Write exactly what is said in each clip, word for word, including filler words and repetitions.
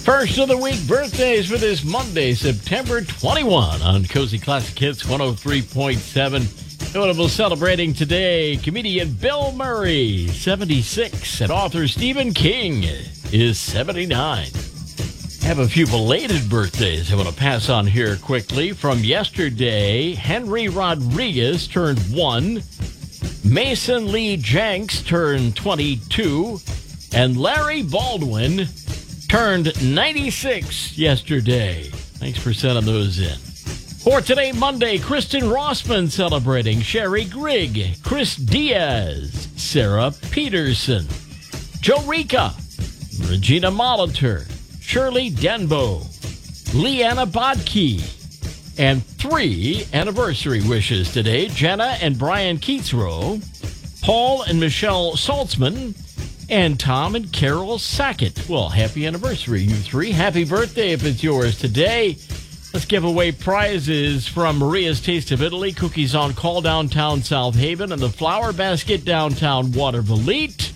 First of the week birthdays for this Monday, September twenty-first on Cozy Classic Hits one oh three point seven. Notable celebrating today, comedian Bill Murray, seventy-six, and author Stephen King is seventy-nine. I have a few belated birthdays I want to pass on here quickly. From yesterday, Henry Rodriguez turned one, Mason Lee Jenks turned twenty-two, and Larry Baldwin turned ninety-six yesterday. Thanks for sending those in. For today, Monday, Kristen Rossman celebrating, Sherry Grigg, Chris Diaz, Sarah Peterson, Joe Rica, Regina Molitor, Shirley Denbo, Leanna Bodke, and three anniversary wishes today, Jenna and Brian Keatsrow, Paul and Michelle Saltzman, and Tom and Carol Sackett. Well, happy anniversary, you three. Happy birthday if it's yours today. Let's give away prizes from Maria's Taste of Italy, Cookies on Call downtown South Haven, and the Flower Basket downtown Watervliet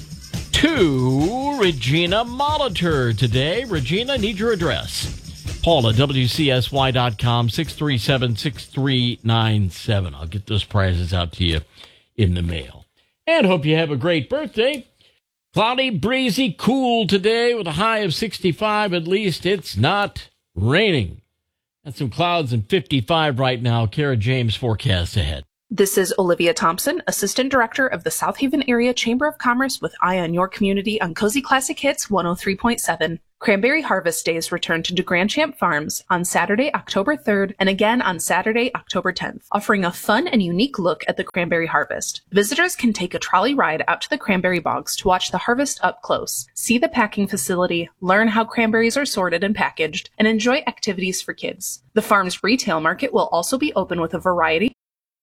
to Regina Molitor today. Regina, need your address. Paula, W C S Y dot com, six three seven, six three nine seven. I'll get those prizes out to you in the mail. And hope you have a great birthday. Cloudy, breezy, cool today with a high of sixty-five. At least it's not raining. And some clouds and fifty-five right now. Kara James forecast ahead. This is Olivia Thompson, Assistant Director of the South Haven Area Chamber of Commerce with Eye on Your Community on Cozy Classic Hits one oh three point seven. Cranberry Harvest Days return to DeGrandchamp Farms on Saturday, October third, and again on Saturday, October tenth, offering a fun and unique look at the cranberry harvest. Visitors can take a trolley ride out to the cranberry bogs to watch the harvest up close, see the packing facility, learn how cranberries are sorted and packaged, and enjoy activities for kids. The farm's retail market will also be open with a variety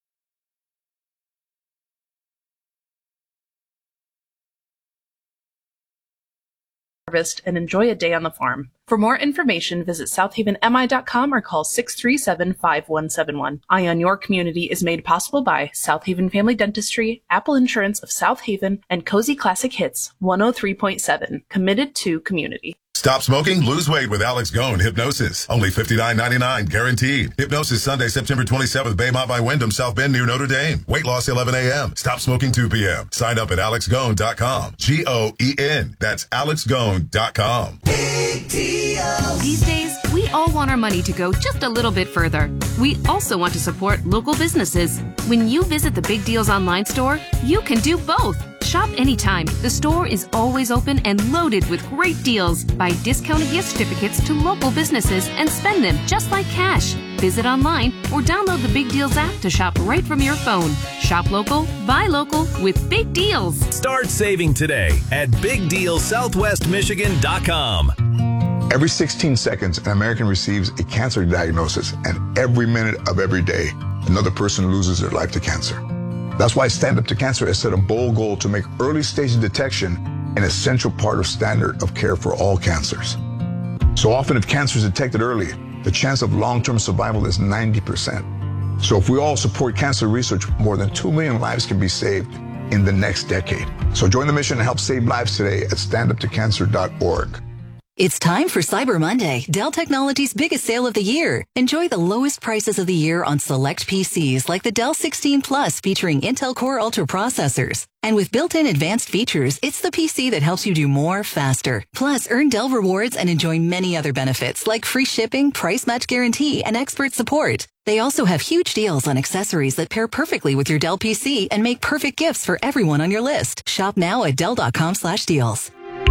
harvest and enjoy a day on the farm. For more information, visit south haven m i dot com or call six three seven, five one seven one. Eye on Your Community is made possible by South Haven Family Dentistry, Apple Insurance of South Haven, and Cozy Classic Hits one oh three point seven. Committed to community. Stop smoking, lose weight with Alex Gone Hypnosis. Only fifty-nine ninety-nine, guaranteed. Hypnosis Sunday, September twenty-seventh, Baymont by Wyndham, South Bend near Notre Dame. Weight loss eleven a.m. Stop smoking two p.m. Sign up at alex gone dot com. G O E N. That's alex gone dot com. Big deal. These days, we all want our money to go just a little bit further. We also want to support local businesses. When you visit the Big Deals online store, you can do both. Shop anytime. The store is always open and loaded with great deals. Buy discounted gift certificates to local businesses and spend them just like cash. Visit online or download the Big Deals app to shop right from your phone. Shop local, buy local with Big Deals. Start saving today at big deal southwest michigan dot com. Every sixteen seconds, an American receives a cancer diagnosis, and every minute of every day, another person loses their life to cancer. That's why Stand Up to Cancer has set a bold goal to make early stage detection an essential part of standard of care for all cancers. So often, if cancer is detected early, the chance of long-term survival is ninety percent. So if we all support cancer research, more than two million lives can be saved in the next decade. So join the mission and help save lives today at stand up to cancer dot org. It's time for Cyber Monday, Dell Technologies' biggest sale of the year. Enjoy the lowest prices of the year on select P Cs like the Dell sixteen Plus featuring Intel Core Ultra processors. And with built-in advanced features, it's the P C that helps you do more faster. Plus, earn Dell rewards and enjoy many other benefits like free shipping, price match guarantee, and expert support. They also have huge deals on accessories that pair perfectly with your Dell P C and make perfect gifts for everyone on your list. Shop now at dell dot com slash deals.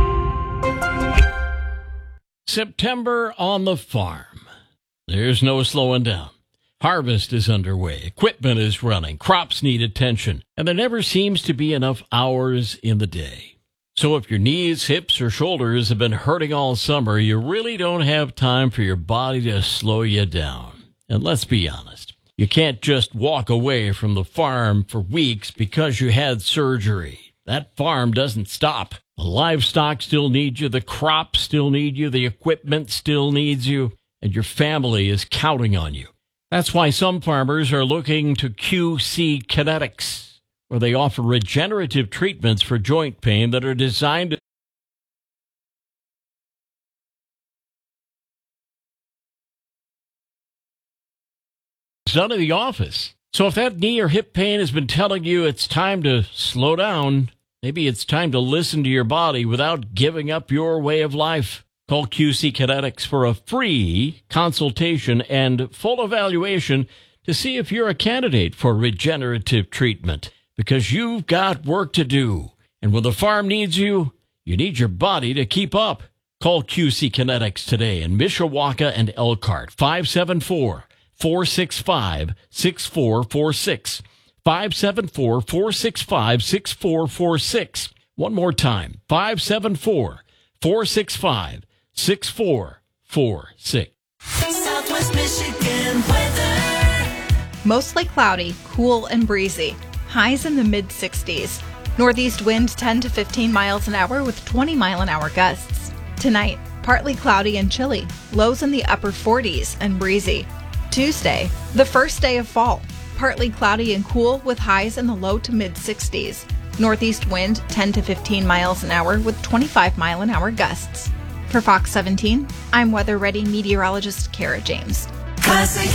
September on the farm. There's no slowing down. Harvest is underway. Equipment is running. Crops need attention. And there never seems to be enough hours in the day. So if your knees, hips, or shoulders have been hurting all summer, you really don't have time for your body to slow you down. And let's be honest. You can't just walk away from the farm for weeks because you had surgery. That farm doesn't stop. The livestock still need you, the crops still need you, the equipment still needs you, and your family is counting on you. That's why some farmers are looking to Q C Kinetics, where they offer regenerative treatments for joint pain that are designed to done in the office. So if that knee or hip pain has been telling you it's time to slow down, maybe it's time to listen to your body without giving up your way of life. Call Q C Kinetics for a free consultation and full evaluation to see if you're a candidate for regenerative treatment, because you've got work to do. And when the farm needs you, you need your body to keep up. Call Q C Kinetics today in Mishawaka and Elkhart, five seven four, four six five, six four four six, five seven four, four six five, six four four six. One more time, five seven four, four six five, six four four six. Southwest Michigan weather. Mostly cloudy, cool and breezy. Highs in the mid sixties. Northeast wind ten to fifteen miles an hour with twenty mile an hour gusts. Tonight, partly cloudy and chilly. Lows in the upper forties and breezy. Tuesday, the first day of fall. Partly cloudy and cool with highs in the low to mid sixties. Northeast wind ten to fifteen miles an hour with twenty-five mile an hour gusts. For Fox seventeen, I'm weather ready meteorologist Kara James. Classic